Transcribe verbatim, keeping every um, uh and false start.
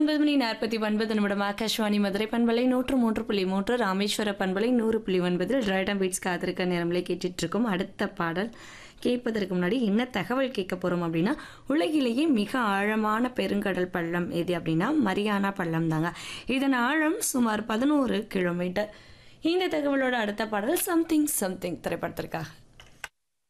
ஒன்பது மணி நாற்பத்தி ஒன்பது நிமிடம் ஆகாஷ்வாணி மதுரை பண்பலை நூற்று மூன்று புள்ளி மூன்று ராமேஸ்வர பண்பலை நூறு புள்ளி ஒன்பதில் ரைடம் பீட்ஸ் காத்திருக்க நேரங்களே கேட்டுட்டு இருக்கோம். அடுத்த பாடல் கேட்பதற்கு முன்னாடி என்ன தகவல் கேட்க போறோம் அப்படின்னா, உலகிலேயே மிக ஆழமான பெருங்கடல் பள்ளம் எது அப்படின்னா மரியானா பள்ளம் தாங்க. இதன் ஆழம் சுமார் பதினோரு கிலோமீட்டர். இந்த தகவலோட அடுத்த பாடல் சம்திங் சம்திங் திரைப்படத்திற்காக